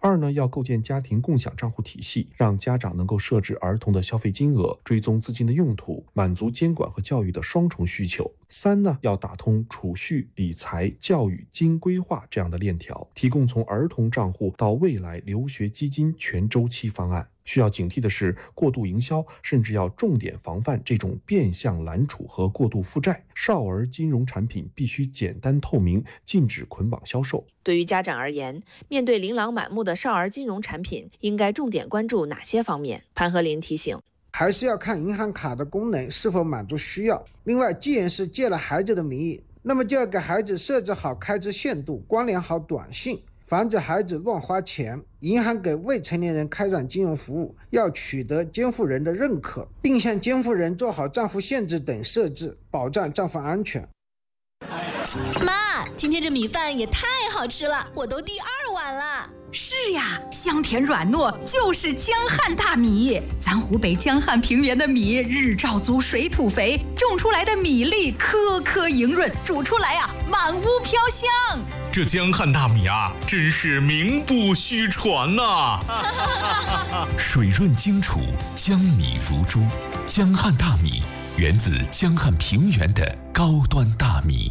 2呢，要构建家庭共享账户体系，让家长能够设置儿童的消费金额，追踪资金的用途，满足监管和教育的双重需求。3呢，要打通储蓄、理财、教育、金规划这样的链条，提供从儿童账户到未来留学基金全周期方案。需要警惕的是过度营销，甚至要重点防范这种变相揽储和过度负债。少儿金融产品必须简单透明，禁止捆绑销售。 对于家长而言，面对琳琅满目的少儿金融产品，应该重点关注哪些方面？潘和林提醒， 还是要看银行卡的功能是否满足需要。另外，既然是借了孩子的名义，那么就要给孩子设置好开支限度，关联好短信，防止孩子乱花钱。银行给未成年人开展金融服务，要取得监护人的认可，并向监护人做好账户限制等设置，保障账户安全。 妈，今天这米饭也太好吃了，我都第2碗了。 是呀，香甜软糯，就是江汉大米。咱湖北江汉平原的米，日照足，水土肥，种出来的米粒颗颗莹润，煮出来呀，满屋飘香。 这江汉大米啊，真是名不虚传呐！ 水润精储，江米如珠。江汉大米源自江汉平原的高端大米。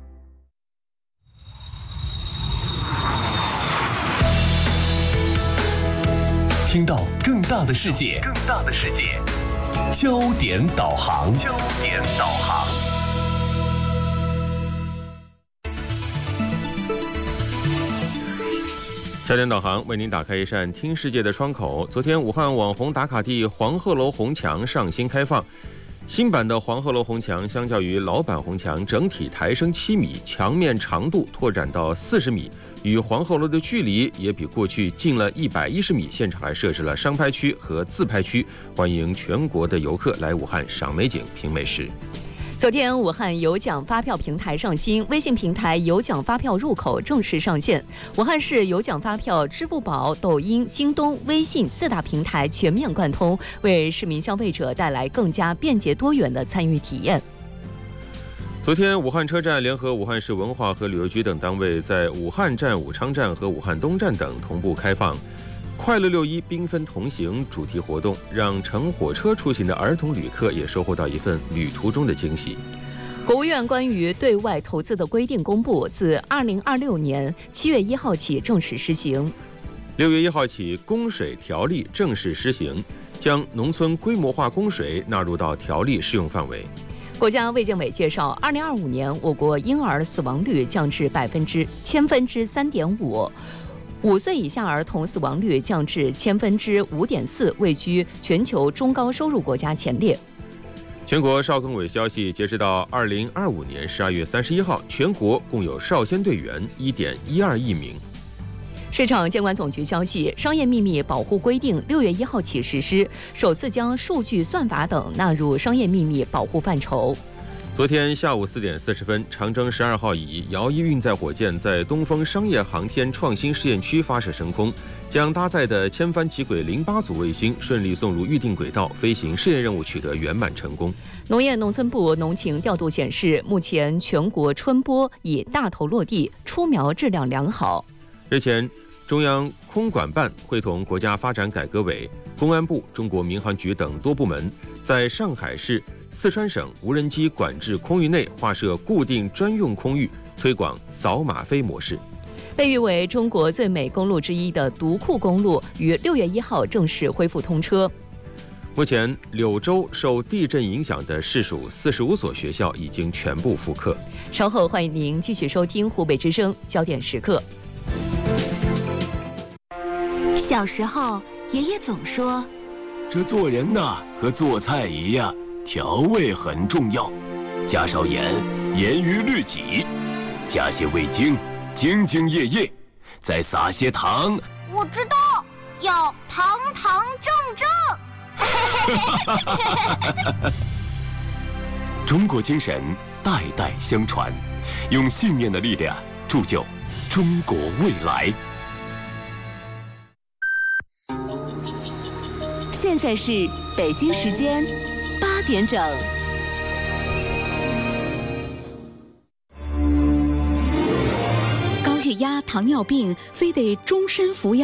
听到更大的世界，焦点导航。 焦点导航为您打开一扇听世界的窗口。昨天，武汉网红打卡地黄鹤楼红墙上新开放。新版的黄鹤楼红墙相较于老版红墙，整体抬升7米，墙面长度拓展到40米，与黄鹤楼的距离也比过去近了110米。现场还设置了商拍区和自拍区，欢迎全国的游客来武汉赏美景、品美食。 昨天，武汉有奖发票平台上新，微信平台有奖发票入口正式上线。武汉市有奖发票支付宝、抖音、京东、微信4大平台全面贯通，为市民消费者带来更加便捷多元的参与体验。 昨天，武汉车站联合武汉市文化和旅游局等单位，在武汉站、武昌站和武汉东站等同步开放快乐6·1缤纷同行主题活动，让乘火车出行的儿童旅客也收获到一份旅途中的惊喜。 国务院关于对外投资的规定公布，自2026年7月1号起正式施行。 6月1号起，供水条例正式施行，将农村规模化供水纳入到条例适用范围。 国家卫健委介绍，2025年我国婴儿死亡率降至3.5%。5岁以下儿童死亡率降至5.4%，位居全球中高收入国家前列。 全国少耕委消息，截止到2025年12月31号，全国共有少先队员1.12亿名。 市场监管总局消息，商业秘密保护规定6月1号起实施，首次将数据算法等纳入商业秘密保护范畴。 昨天下午4点40分，长征12号乙遥1运载火箭在东风商业航天创新试验区发射升空，将搭载的千帆极轨08组卫星顺利送入预定轨道，飞行试验任务取得圆满成功。 农业农村部农情调度显示，目前全国春播已大头落地，出苗质量良好。 日前，中央空管办会同国家发展改革委、公安部、中国民航局等多部门，在上海市、四川省无人机管制空域内划设固定专用空域，推广扫码飞模式。 被誉为中国最美公路之一的独库公路于6月1号正式恢复通车。 目前，柳州受地震影响的市属45所学校已经全部复课。 稍后欢迎您继续收听湖北之声焦点时刻。 小时候，爷爷总说， 这做人呐，和做菜一样，调味很重要，加少盐，严于律己；加些味精，兢兢业业；再撒些糖。 我知道，要堂堂正正。 中国精神代代相传，用信念的力量铸就中国未来。 现在是北京时间8点整。高血压、糖尿病，非得终身服药。